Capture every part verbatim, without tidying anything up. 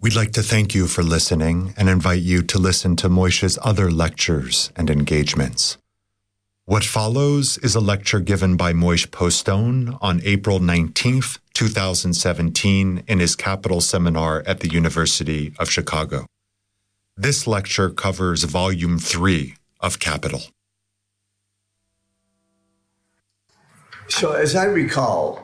We'd like to thank you for listening and invite you to listen to Moishe's other lectures and engagements. What follows is a lecture given by Moishe Postone on April nineteenth, two thousand seventeen in his Capital Seminar at the University of Chicago. This lecture covers Volume three of Capital. So as I recall,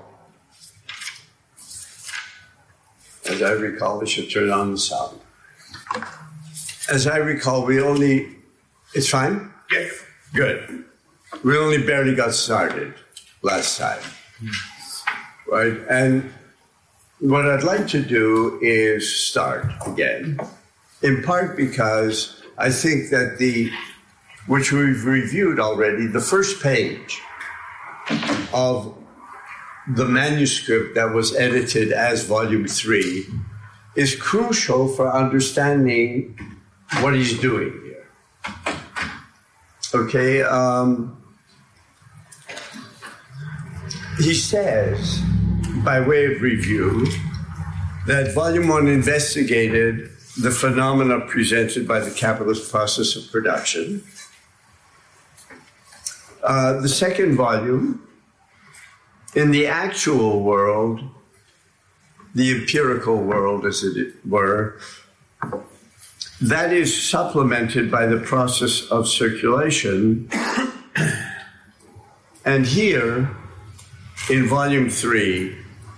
as I recall, we should turn on the sound. As I recall, we only, it's fine? Yeah. Good. We only barely got started last time, right? And what I'd like to do is start again, in part because I think that the, which we've reviewed already, the first page of the manuscript that was edited as Volume three is crucial for understanding what he's doing here. Okay, um, he says, by way of review, that Volume one investigated the phenomena presented by the capitalist process of production. Uh, the second volume, in the actual world, the empirical world, as it were, that is supplemented by the process of circulation. And here, in Volume three,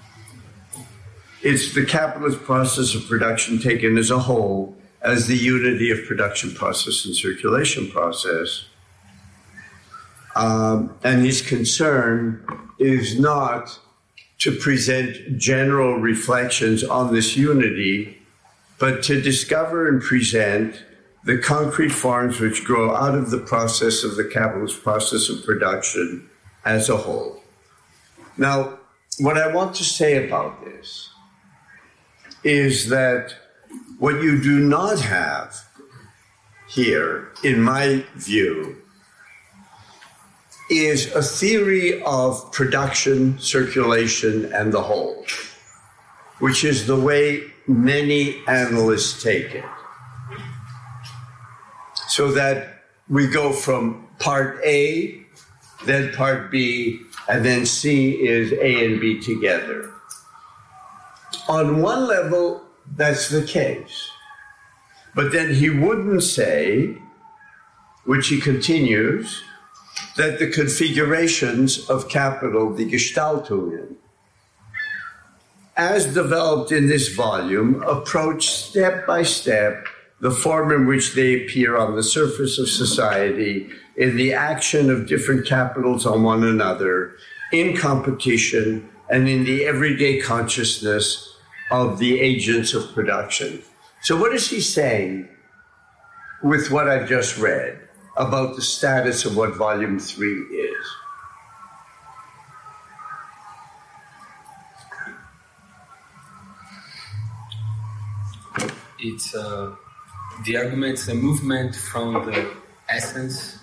it's the capitalist process of production taken as a whole, as the unity of production process and circulation process. Um, and his concern is not to present general reflections on this unity, but to discover and present the concrete forms which grow out of the process of the capitalist process of production as a whole. Now, what I want to say about this is that what you do not have here, in my view, is a theory of production, circulation, and the whole, which is the way many analysts take it. So that we go from part A, then part B, and then C is A and B together. On one level, that's the case. But then he wouldn't say, which he continues, that the configurations of capital, the Gestaltungen, as developed in this volume, approach step by step the form in which they appear on the surface of society, in the action of different capitals on one another, in competition, and in the everyday consciousness of the agents of production. So what is he saying with what I've just read about the status of what Volume three is? It's uh, the argument is a movement from the essence